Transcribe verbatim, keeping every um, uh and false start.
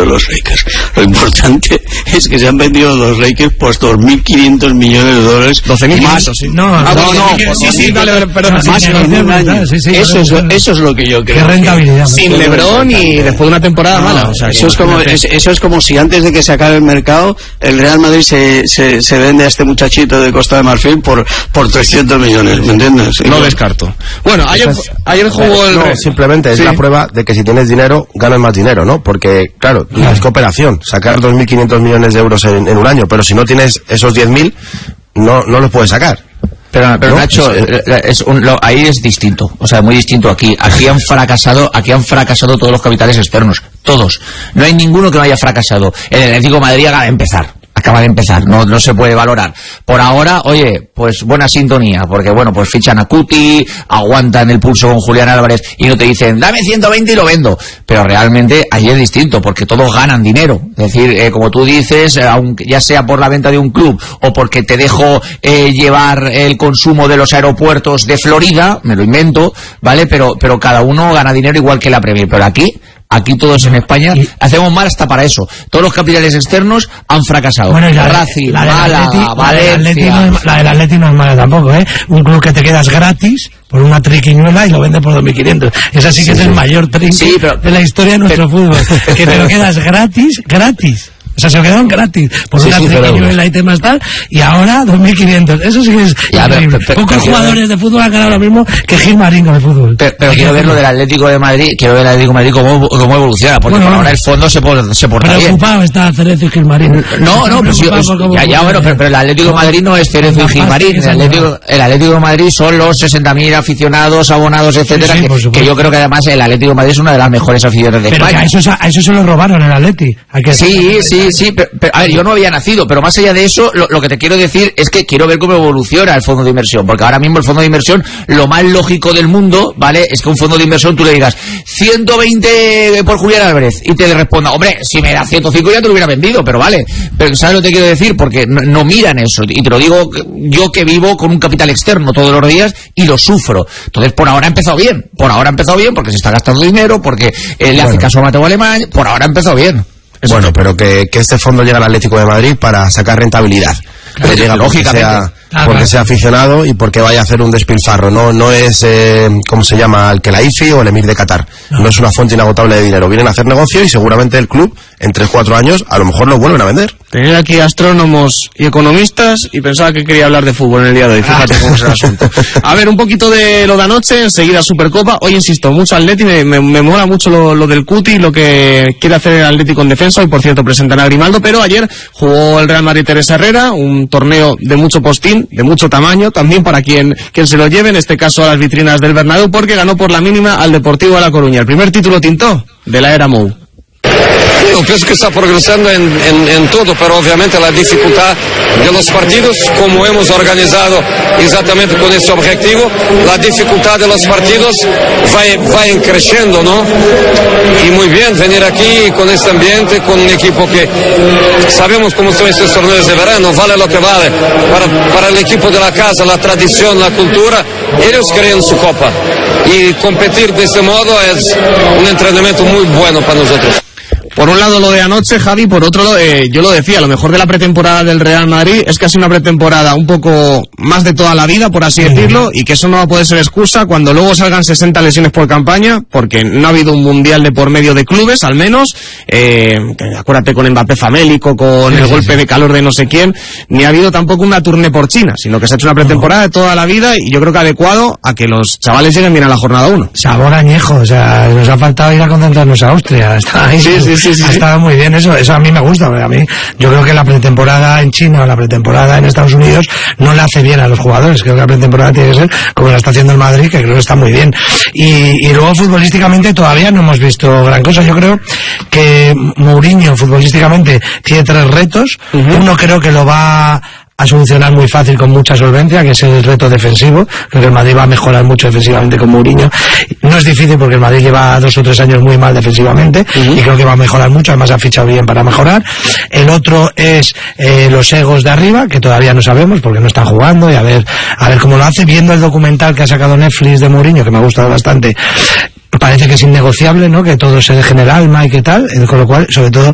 de los Lakers. Lo importante es que se han vendido los Lakers por dos mil quinientos millones de dólares. doce mil más. Sí. No, ah, no, no, no, no, sí, sí, vale, perdón. Más sí, en un año. Sí, sí, eso, es, eso es lo que yo creo. Qué rentabilidad. Sin LeBron y después de una temporada no, mala. O sea, eso, es como, es, eso es como si antes de que se acabe el mercado, el Real Madrid se, se, se vende a este muchachito de Costa de Marfil por, por trescientos millones, ¿me entiendes? No descarto. Bueno, ayer, es, ayer jugó el... No, simplemente es sí. la prueba de que si tienes dinero, ganas más dinero, ¿no? Porque, claro, claro. es cooperación, sacar dos mil quinientos millones de euros en, en un año, pero si no tienes esos diez mil, no, no los puedes sacar. Pero, pero ¿no? Nacho, es un, lo, ahí es distinto, o sea, muy distinto aquí. Aquí han fracasado, aquí han fracasado todos los capitales externos, todos. No hay ninguno que no haya fracasado. El Atlético de Madrid acaba de empezar, acaba de empezar, no, no se puede valorar. Por ahora, oye, pues buena sintonía, porque bueno, pues fichan a Cuti, aguantan el pulso con Julián Álvarez y no te dicen, dame ciento veinte y lo vendo. Pero realmente ahí es distinto, porque todos ganan dinero. Es decir, eh, como tú dices, eh, aunque ya sea por la venta de un club o porque te dejo eh, llevar el consumo de los aeropuertos de Florida, me lo invento, ¿vale? Pero, pero cada uno gana dinero igual que la Premier. Pero aquí... Aquí todos en España hacemos mal hasta para eso. Todos los capitales externos han fracasado. Bueno, y la, Racing, la, Málaga, Valencia. La del Atleti no es mala tampoco, ¿eh? Un club que te quedas gratis por una triquiñuela y lo vende por dos mil quinientos. Esa sí que sí, es el mayor trinque sí, pero, de la historia de nuestro pero, fútbol. Que te lo quedas gratis, gratis. O sea, se lo quedaron gratis por sí, una sí, triquiñuela y temas tal, y ahora dos mil quinientos. Eso sí que es ya, increíble. Pero, pero, Pocos pero, jugadores pero, de fútbol han ganado lo mismo que Gil Marín con el fútbol. Pero, pero quiero ver lo del Atlético de Madrid, quiero ver el Atlético de Madrid cómo, cómo evoluciona, porque bueno, por ahora el fondo se, se porta bien. Preocupado está Cerezo y Gil Marín. No, no, pues yo, ya, ya, bueno, pero, pero el Atlético de Madrid no es Cerezo y Gil Marín. El Atlético, el Atlético de Madrid son los sesenta mil aficionados, abonados, etcétera, sí, sí, que, que yo creo que además el Atlético de Madrid es una de las mejores aficiones de pero España. Pero a eso, a eso se lo robaron el Atleti. Sí, sí, sí, pero, pero a ver, yo no había nacido, pero más allá de eso, lo, lo que te quiero decir es que quiero ver cómo evoluciona el fondo de inversión, porque ahora mismo el fondo de inversión, lo más lógico del mundo, ¿vale? Es que un fondo de inversión tú le digas ciento veinte por Julián Álvarez y te le responda, hombre, si me da ciento cinco ya te lo hubiera vendido, pero vale. Pero ¿sabes lo que te quiero decir? Porque no, no miran eso, y te lo digo yo que vivo con un capital externo todos los días y lo sufro. Entonces, por ahora ha empezado bien, por ahora ha empezado bien, porque se está gastando dinero, porque eh, le bueno. hace caso a Mateo Alemán, por ahora ha empezado bien. Eso bueno, pero que, que este fondo llega al Atlético de Madrid para sacar rentabilidad. Claro, que llega porque sea, ah, porque sea aficionado y porque vaya a hacer un despilfarro. No, no es, eh, ¿cómo se llama? El Kelaifi o el Emir de Qatar. No. no es una fuente inagotable de dinero. Vienen a hacer negocio y seguramente el club, en tres cuatro años, a lo mejor lo vuelven a vender. Tenía aquí astrónomos y economistas y pensaba que quería hablar de fútbol en el día de hoy. Fíjate cómo es el asunto. A ver, un poquito de lo de anoche, enseguida Supercopa. Hoy insisto, mucho Atleti, me, me, me mola mucho lo, lo del Cuti, lo que quiere hacer el Atlético en defensa. Hoy, por cierto, presentan a Grimaldo, pero ayer jugó el Real Madrid Teresa Herrera, un torneo de mucho postín, de mucho tamaño, también para quien, quien se lo lleve, en este caso a las vitrinas del Bernabéu, porque ganó por la mínima al Deportivo de La Coruña. El primer título tintó de la era Mou. Yo pienso que está progresando en, en, en todo, pero obviamente la dificultad de los partidos, como hemos organizado exactamente con ese objetivo, la dificultad de los partidos va, va creciendo, ¿no? Y muy bien venir aquí con este ambiente, con un equipo que sabemos cómo son estos torneos de verano, vale lo que vale. Para, para el equipo de la casa, la tradición, la cultura, ellos creen su copa. Y competir de este modo es un entrenamiento muy bueno para nosotros. Por un lado lo de anoche, Javi, por otro eh, yo lo decía, lo mejor de la pretemporada del Real Madrid es que ha sido una pretemporada un poco más de toda la vida, por así decirlo, y que eso no va a poder ser excusa cuando luego salgan sesenta lesiones por campaña, porque no ha habido un mundial de por medio de clubes, al menos, eh, acuérdate con Mbappé famélico, con sí, el sí, golpe sí. de calor de no sé quién, ni ha habido tampoco una tournée por China, sino que se ha hecho una pretemporada de toda la vida y yo creo que adecuado a que los chavales lleguen bien a la jornada uno. Sabor añejo, o sea, nos ha faltado ir a concentrarnos a Austria, está ahí. Sí, sí, sí. Sí, sí, ha estado muy bien eso, eso a mí me gusta, a mí yo creo que la pretemporada en China o la pretemporada en Estados Unidos no le hace bien a los jugadores, creo que la pretemporada tiene que ser como la está haciendo el Madrid, que creo que está muy bien, y, y luego futbolísticamente todavía no hemos visto gran cosa. Yo creo que Mourinho futbolísticamente tiene tres retos, uh-huh. uno creo que lo va a solucionar muy fácil con mucha solvencia, que es el reto defensivo. Creo que el Madrid va a mejorar mucho defensivamente con Mourinho. No es difícil porque el Madrid lleva dos o tres años muy mal defensivamente uh-huh. y creo que va a mejorar mucho, además ha fichado bien para mejorar. El otro es eh, los egos de arriba, que todavía no sabemos porque no están jugando, y a ver, a ver cómo lo hace. Viendo el documental que ha sacado Netflix de Mourinho, que me ha gustado bastante, parece que es innegociable, ¿no? Que todo se deje en el alma y que tal, con lo cual, sobre todo,